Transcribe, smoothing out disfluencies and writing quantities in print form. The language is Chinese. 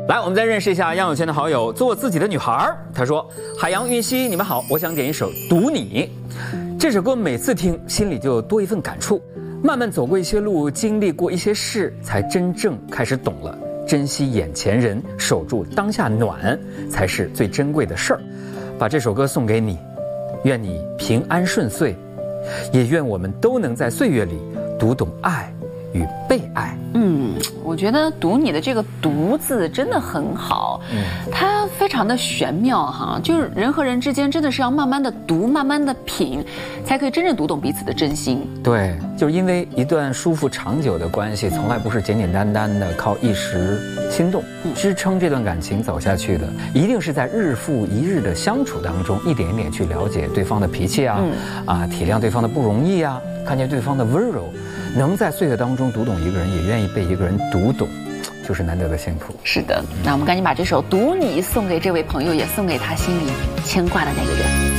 来，我们再认识一下杨有钱的好友，做自己的女孩。她说：“海洋、云溪，你们好，我想点一首《读你》。这首歌每次听，心里就多一份感触。慢慢走过一些路，经历过一些事，才真正开始懂了，珍惜眼前人，守住当下暖，才是最珍贵的事儿。把这首歌送给你，愿你平安顺遂，也愿我们都能在岁月里读懂爱与被爱。” 我觉得读你的这个读字真的很好，它非常的玄妙哈，就是人和人之间真的是要慢慢的读，慢慢的品，才可以真正读懂彼此的真心。 对，就是因为一段舒服长久的关系，从来不是简简单单的靠一时心动支撑这段感情走下去的，一定是在日复一日的相处当中，一点一点去了解对方的脾气啊，体谅对方的不容易啊，看见对方的温柔。能在岁月当中读懂一个人，也愿意被一个人读懂，就是难得的幸福。 是的，那我们赶紧把这首《读你》送给这位朋友，也送给他心里牵挂的那个人。